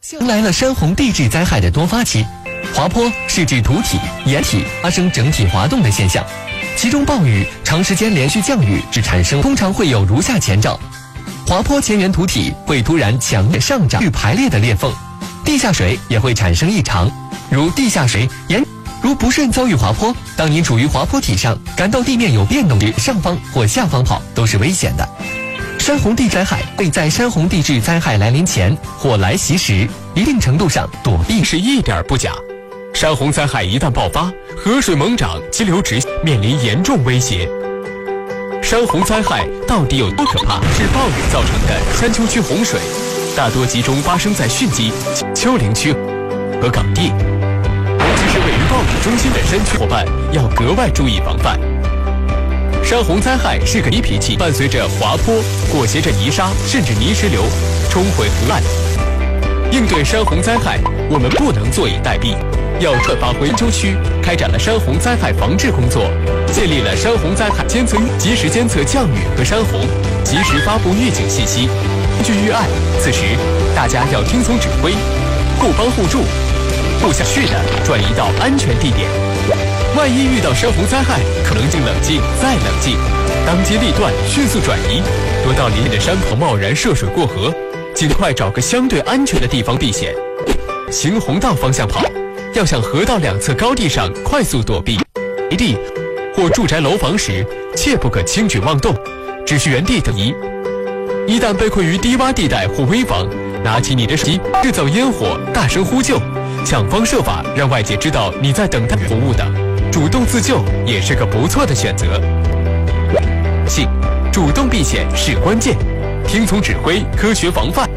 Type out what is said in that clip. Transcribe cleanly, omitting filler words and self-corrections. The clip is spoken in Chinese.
迎来了山洪地质灾害的多发期。滑坡是指土体、岩体发生整体滑动的现象，其中暴雨、长时间连续降雨是产生，通常会有如下前兆：滑坡前缘土体会突然强烈上涨，排列的裂缝，地下水也会产生异常，如地下水沿。如不慎遭遇滑坡，当您处于滑坡体上，感到地面有变动时，上方或下方跑都是危险的。山洪地灾害会在山洪地质灾害来临前或来袭时，一定程度上躲避是一点不假。山洪灾害一旦爆发，河水猛涨，急流直下，面临严重威胁。山洪灾害到底有多可怕？是暴雨造成的山丘区洪水，大多集中发生在汛期、丘陵区和港地。尤其是位于暴雨中心的山区伙伴要格外注意防范。山洪灾害是个泥脾气，伴随着滑坡，裹挟着泥沙甚至泥石流冲回河岸。应对山洪灾害，我们不能坐以待毙，要发挥山丘区开展了山洪灾害防治工作，建立了山洪灾害监测，及时监测降雨和山洪，及时发布预警信息，根据预案。此时，大家要听从指挥，互帮互助，互相续的转移到安全地点。万一遇到山洪灾害，可能冷静再冷静，当机立断，迅速转移，躲到离近的山旁贸然涉水过河，尽快找个相对安全的地方避险。行洪道方向跑，要向河道两侧高地上快速躲避。地或住宅楼房时，切不可轻举妄动，只需原地等移。一旦被困于低洼地带或危房，拿起你的手机，制造烟火，大声呼救，想方设法让外界知道你在等待服务的。主动自救也是个不错的选择。主动避险是关键，听从指挥，科学防范